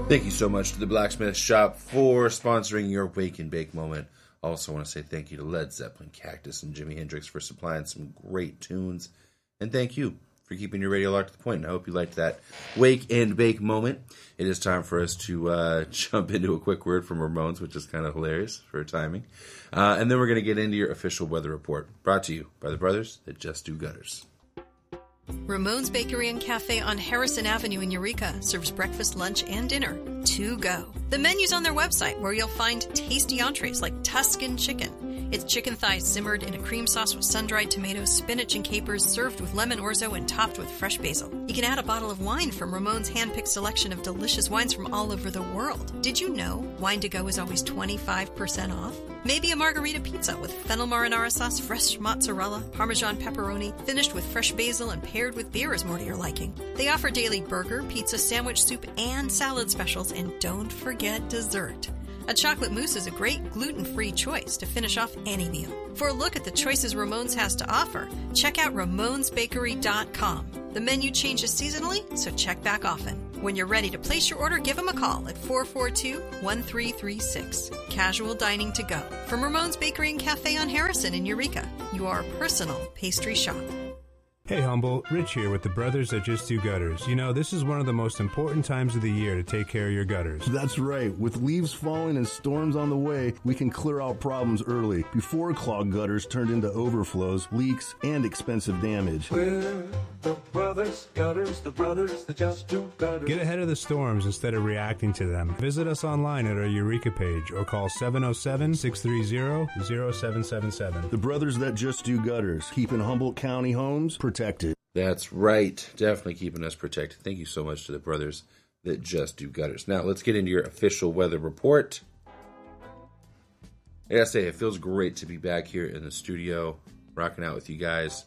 Thank you so much to the Blacksmith Shop for sponsoring your Wake and Bake moment. I also want to say thank you to Led Zeppelin, Cactus, and Jimi Hendrix for supplying some great tunes. And thank you for keeping your radio locked to the point. And I hope you liked that Wake and Bake moment. It is time for us to jump into a quick word from Ramones, which is kind of hilarious for timing. And then we're going to get into your official weather report, brought to you by the brothers that just do gutters. Ramone's Bakery and Cafe on Harrison Avenue in Eureka serves breakfast, lunch, and dinner to go. The menu's on their website, where you'll find tasty entrees like Tuscan chicken. It's chicken thighs simmered in a cream sauce with sun-dried tomatoes, spinach, and capers, served with lemon orzo and topped with fresh basil. You can add a bottle of wine from Ramone's hand-picked selection of delicious wines from all over the world. Did you know wine to go is always 25% off? Maybe a margarita pizza with fennel marinara sauce, fresh mozzarella, Parmesan pepperoni, finished with fresh basil and paired with beer is more to your liking. They offer daily burger, pizza, sandwich, soup, and salad specials, and don't forget dessert. A chocolate mousse is a great gluten-free choice to finish off any meal. For a look at the choices Ramones has to offer, check out RamonesBakery.com. The menu changes seasonally, so check back often. When you're ready to place your order, give them a call at 442-1336. Casual dining to go. From Ramone's Bakery and Cafe on Harrison in Eureka, your personal pastry shop. Hey Humboldt, Rich here with the brothers that just do gutters. You know, this is one of the most important times of the year to take care of your gutters. That's right. With leaves falling and storms on the way, we can clear out problems early, before clogged gutters turned into overflows, leaks, and expensive damage. We're the brothers that just do gutters. Get ahead of the storms instead of reacting to them. Visit us online at our Eureka page or call 707-630-0777. The brothers that just do gutters, keeping Humboldt County homes protected. That's right. Definitely keeping us protected. Thank you so much to the brothers that just do gutters. Now, let's get into your official weather report. I gotta say, it feels great to be back here in the studio, rocking out with you guys.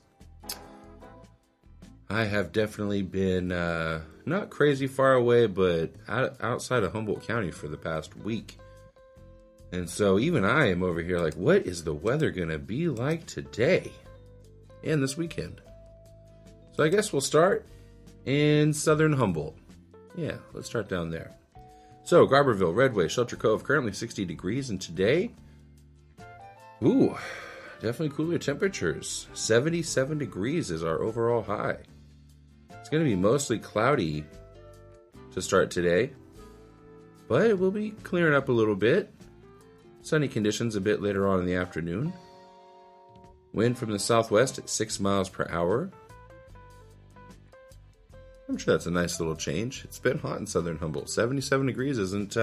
I have definitely been not crazy far away, but outside of Humboldt County for the past week. And so even I am over here like, what is the weather going to be like today and this weekend? So I guess we'll start in southern Humboldt. Yeah, let's start down there. So Garberville, Redway, Shelter Cove, currently 60 degrees, and today, ooh, definitely cooler temperatures. 77 degrees is our overall high. It's going to be mostly cloudy to start today, but it will be clearing up a little bit. Sunny conditions a bit later on in the afternoon. Wind from the southwest at 6 miles per hour. I'm sure that's a nice little change. It's been hot in southern Humboldt. 77 degrees isn't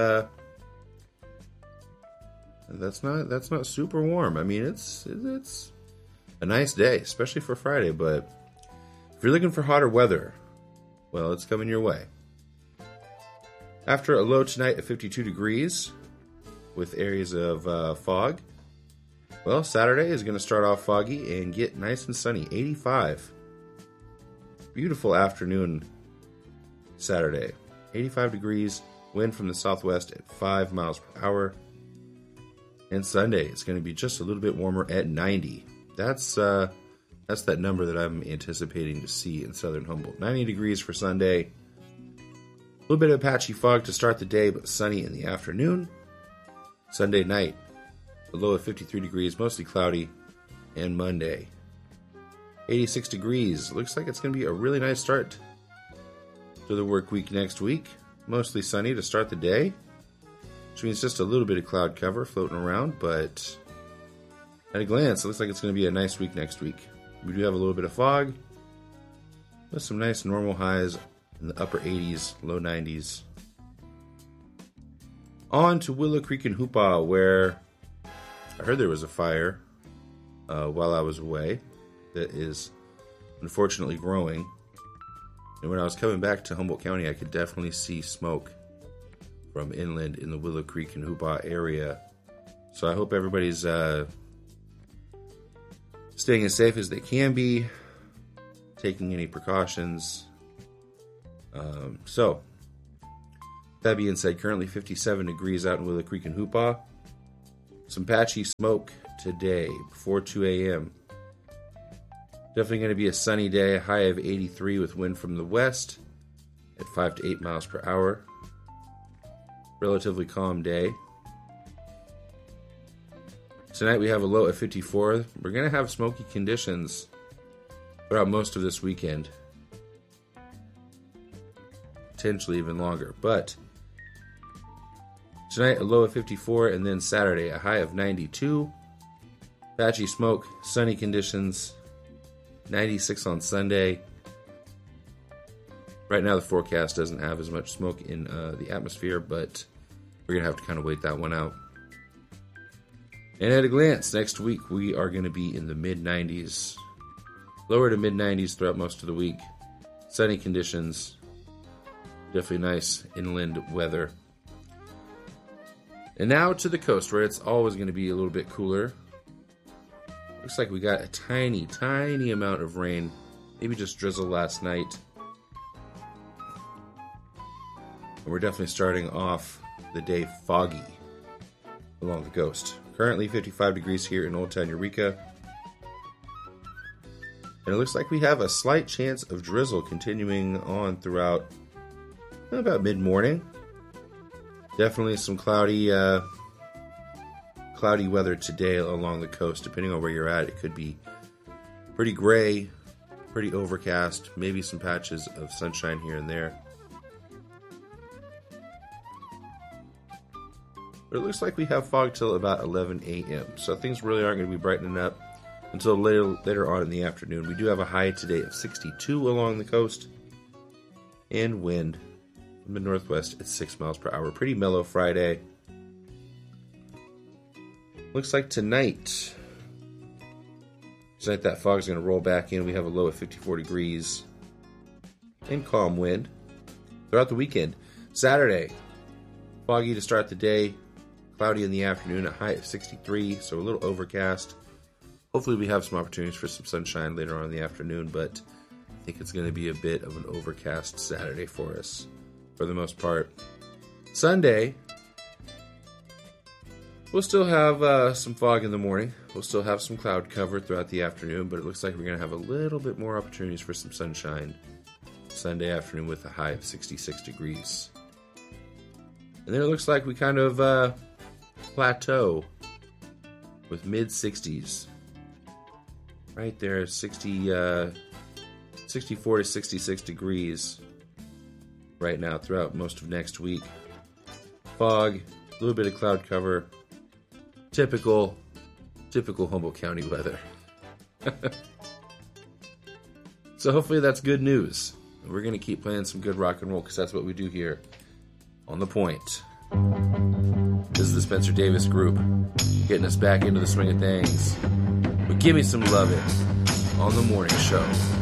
that's not super warm. I mean, it's a nice day, especially for Friday, but if you're looking for hotter weather, well, it's coming your way. After a low tonight of 52 degrees with areas of fog, well, Saturday is going to start off foggy and get nice and sunny, 85. Beautiful afternoon Saturday, 85 degrees, wind from the southwest at 5 miles per hour. And Sunday, it's going to be just a little bit warmer at 90. That's that number that I'm anticipating to see in southern Humboldt. 90 degrees for Sunday. A little bit of patchy fog to start the day, but sunny in the afternoon. Sunday night, a low of 53 degrees, mostly cloudy. And Monday, 86 degrees. Looks like it's going to be a really nice start to the work week next week. Mostly sunny to start the day, which means just a little bit of cloud cover floating around, but at a glance, it looks like it's going to be a nice week next week. We do have a little bit of fog, with some nice normal highs in the upper 80s, low 90s. On to Willow Creek and Hoopaw, where I heard there was a fire while I was away that is unfortunately growing. And when I was coming back to Humboldt County, I could definitely see smoke from inland in the Willow Creek and Hoopaw area. So I hope everybody's staying as safe as they can be, taking any precautions. So, that being said, currently 57 degrees out in Willow Creek and Hoopaw. Some patchy smoke today before 2 a.m. Definitely going to be a sunny day, a high of 83 with wind from the west at 5 to 8 miles per hour. relatively calm day. Tonight we have a low at 54. We're going to have smoky conditions throughout most of this weekend. Potentially even longer. But tonight a low of 54, and then Saturday a high of 92. Patchy smoke, sunny conditions, 96 on Sunday. Right now the forecast doesn't have as much smoke in the atmosphere, but we're going to have to kind of wait that one out. And at a glance, next week we are going to be in the mid-90s. Lower to mid-90s throughout most of the week. Sunny conditions. Definitely nice inland weather. And now to the coast, where it's always going to be a little bit cooler. Looks like we got a tiny, tiny amount of rain. Maybe just drizzle last night. And we're definitely starting off the day foggy along the coast. Currently 55 degrees here in Old Town Eureka. And it looks like we have a slight chance of drizzle continuing on throughout about mid-morning. Definitely some cloudy weather today along the coast. Depending on where you're at, it could be pretty gray, pretty overcast, maybe some patches of sunshine here and there. But it looks like we have fog till about 11 a.m. So things really aren't going to be brightening up until later on in the afternoon. We do have a high today of 62 along the coast. And wind from the northwest at 6 miles per hour. Pretty mellow Friday. Looks like tonight that fog is going to roll back in. We have a low of 54 degrees. And calm wind. Throughout the weekend. Saturday, foggy to start the day. Cloudy in the afternoon, a high of 63, so a little overcast. Hopefully we have some opportunities for some sunshine later on in the afternoon, but I think it's going to be a bit of an overcast Saturday for us, for the most part. Sunday, we'll still have some fog in the morning. We'll still have some cloud cover throughout the afternoon, but it looks like we're going to have a little bit more opportunities for some sunshine Sunday afternoon with a high of 66 degrees. And then it looks like we kind of plateau with mid-60s. Right there, 64 to 66 degrees right now throughout most of next week. Fog, a little bit of cloud cover. Typical Humboldt County weather. So hopefully that's good news. We're going to keep playing some good rock and roll because that's what we do here on The Point. This is the Spencer Davis Group, getting us back into the swing of things. But give me some lovin' on the morning show.